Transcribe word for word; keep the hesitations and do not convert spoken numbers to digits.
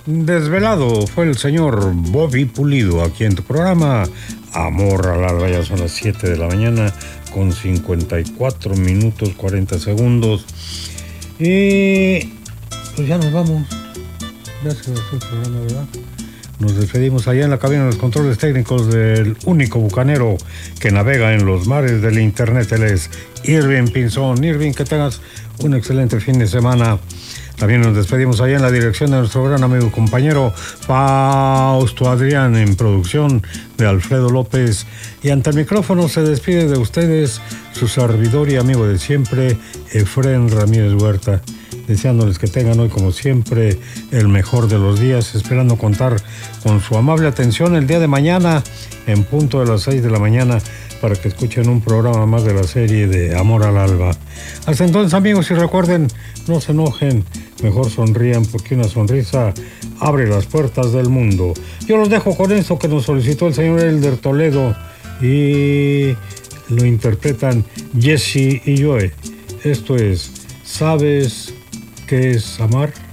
Desvelado fue el señor Bobby Pulido aquí en tu programa Amor al Alba. Ya son las siete de la mañana con cincuenta y cuatro minutos cuarenta segundos. Y pues ya nos vamos. Ya se va el programa, ¿verdad? Nos despedimos allá en la cabina de los controles técnicos del único bucanero que navega en los mares del internet. Él es Irving Pinzón. Irving, que tengas un excelente fin de semana. También nos despedimos allá en la dirección de nuestro gran amigo y compañero Fausto Adrián, en producción de Alfredo López. Y ante el micrófono se despide de ustedes su servidor y amigo de siempre, Efrén Ramírez Huerta, deseándoles que tengan hoy, como siempre, el mejor de los días, esperando contar con su amable atención el día de mañana, en punto de las seis de la mañana, para que escuchen un programa más de la serie de Amor al Alba. Hasta entonces, amigos, y recuerden, no se enojen, mejor sonrían, porque una sonrisa abre las puertas del mundo. Yo los dejo con esto que nos solicitó el señor Elder Toledo y lo interpretan Jesse y Joe. Esto es, ¿sabes qué es amar?